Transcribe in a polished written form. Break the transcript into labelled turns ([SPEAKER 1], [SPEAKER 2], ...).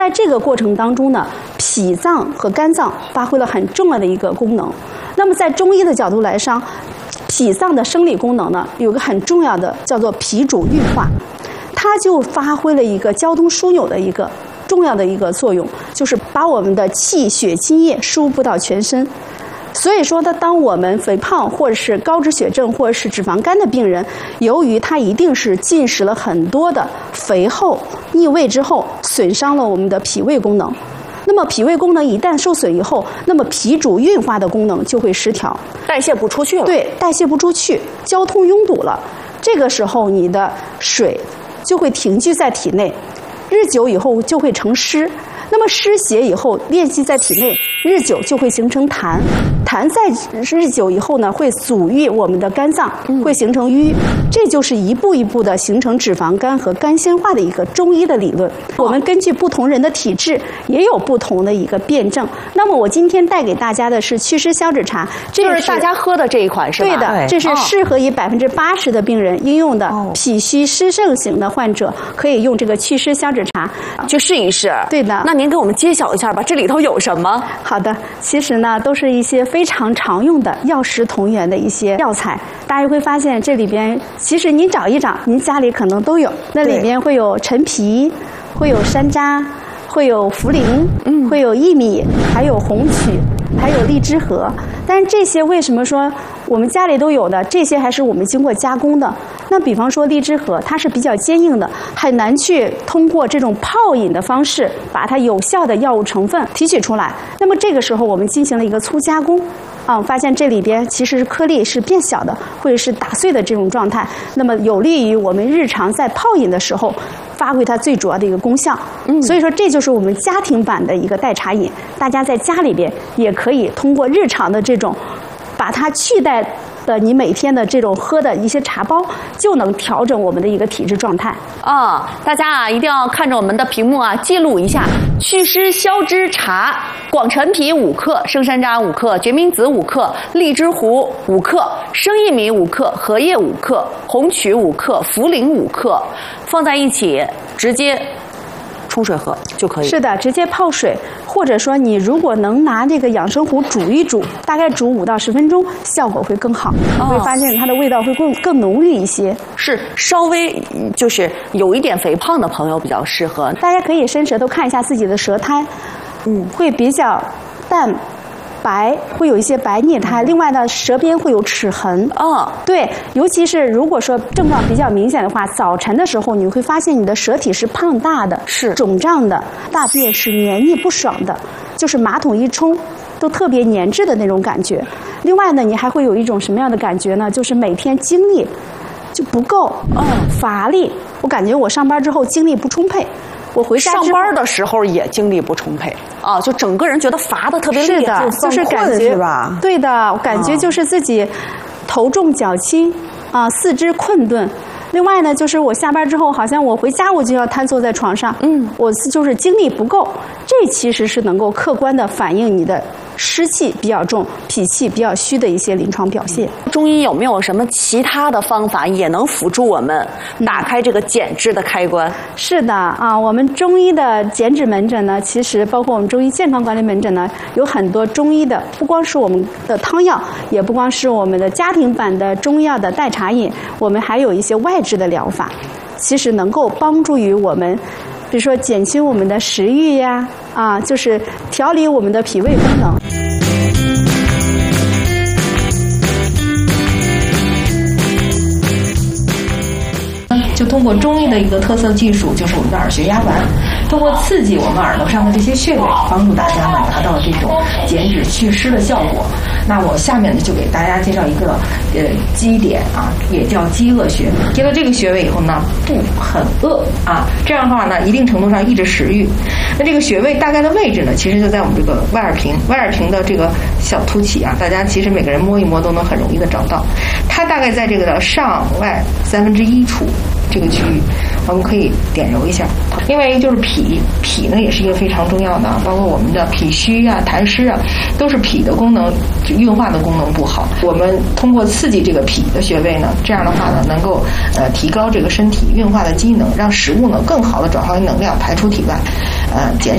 [SPEAKER 1] 在这个过程当中呢，脾脏和肝脏发挥了很重要的一个功能。那么在中医的角度来上，脾脏的生理功能呢，有个很重要的叫做脾主运化，它就发挥了一个交通枢纽的一个重要的一个作用，就是把我们的气血津液输布到全身。所以说呢，当我们肥胖或者是高脂血症或者是脂肪肝的病人，由于他一定是进食了很多的肥厚逆位之后，损伤了我们的脾胃功能。那么脾胃功能一旦受损以后，那么脾主运化的功能就会失调，
[SPEAKER 2] 代谢不出去了。
[SPEAKER 1] 对，代谢不出去，交通拥堵了。这个时候你的水就会停聚在体内，日久以后就会成湿。那么湿邪以后练习在体内，日久就会形成痰，痰在日久以后呢，会阻郁我们的肝脏，会形成瘀，这就是一步一步的形成脂肪肝和肝纤化的一个中医的理论。我们根据不同人的体质，也有不同的一个辩证。那么我今天带给大家的是祛湿消脂茶，这
[SPEAKER 2] 就是大家喝的这一款是吧？
[SPEAKER 1] 对的，这是适合于80%的病人应用的，脾虚湿盛型的患者可以用这个祛湿消脂茶
[SPEAKER 2] 去试一试。
[SPEAKER 1] 对的，
[SPEAKER 2] 那您给我们揭晓一下吧，这里头有什么？
[SPEAKER 1] 好的，其实呢都是一些非常常用的药食同源的一些药材，大家会发现这里边其实您找一找，您家里可能都有，那里边会有陈皮，会有山楂，会有茯苓，会有薏米，还有红曲，还有荔枝核。但是这些为什么说我们家里都有的，这些还是我们经过加工的？那比方说荔枝核，它是比较坚硬的，很难去通过这种泡饮的方式把它有效的药物成分提取出来。那么这个时候我们进行了一个粗加工，发现这里边其实颗粒是变小的，或者是打碎的这种状态，那么有利于我们日常在泡饮的时候发挥它最主要的一个功效。所以说这就是我们家庭版的一个代茶饮，大家在家里边也可以通过日常的这种把它取代的你每天的这种喝的一些茶包，就能调整我们的一个体质状态。
[SPEAKER 2] 大家啊一定要看着我们的屏幕啊，记录一下：祛湿消脂茶，广陈皮5克，生山楂5克，决明子5克，荔枝核5克，生薏米5克，荷叶5克，红曲5克，茯苓5克，放在一起直接冲水喝就可以。
[SPEAKER 1] 是的，直接泡水，或者说你如果能拿这个养生壶煮一煮，大概煮5到10分钟，效果会更好。你会发现它的味道会更浓郁一些。
[SPEAKER 2] 是稍微就是有一点肥胖的朋友比较适合。
[SPEAKER 1] 大家可以伸舌头看一下自己的舌苔，会比较淡白，会有一些白腻苔，另外呢舌边会有齿痕。对，尤其是如果说症状比较明显的话，早晨的时候你会发现你的舌体是胖大的，是肿胀的，大便是黏腻不爽的，就是马桶一冲都特别粘滞的那种感觉。另外呢，你还会有一种什么样的感觉呢？就是每天精力就不够，乏力。我感觉我上班之后精力不充沛，我回家
[SPEAKER 2] 上班的时候也精力不充沛就整个人觉得乏的特别厉害，
[SPEAKER 1] 就是感觉
[SPEAKER 3] 是吧？
[SPEAKER 1] 对的，感觉就是自己头重脚轻四肢困顿。另外呢，就是我下班之后，好像我回家我就要瘫坐在床上，我就是精力不够。这其实是能够客观的反映你的湿气比较重、脾气比较虚的一些临床表现。
[SPEAKER 2] 中医有没有什么其他的方法也能辅助我们打开这个减脂的开关？
[SPEAKER 1] 是的我们中医的减脂门诊呢，其实包括我们中医健康管理门诊呢，有很多中医的，不光是我们的汤药，也不光是我们的家庭版的中药的代茶饮，我们还有一些外治的疗法，其实能够帮助于我们，比如说减轻我们的食欲呀，就是调理我们的脾胃功能。
[SPEAKER 4] 就通过中医的一个特色技术，就是我们的耳穴压丸，通过刺激我们耳朵上的这些穴位，帮助大家呢达到这种减脂祛湿的效果。那我下面呢就给大家介绍一个基点也叫饥饿穴。接了这个穴位以后呢，不很饿这样的话呢，一定程度上抑制食欲。那这个穴位大概的位置呢，其实就在我们这个外耳屏的这个小凸起大家其实每个人摸一摸都能很容易的找到。它大概在这个的上外1/3处这个区域，我们可以点揉一下。另外一个就是脾呢也是一个非常重要的包括我们的脾虚痰湿都是脾的功能运化的功能不好。我们通过刺激这个脾的穴位呢，这样的话呢，能够提高这个身体运化的机能，让食物呢更好的转化为能量排出体外，减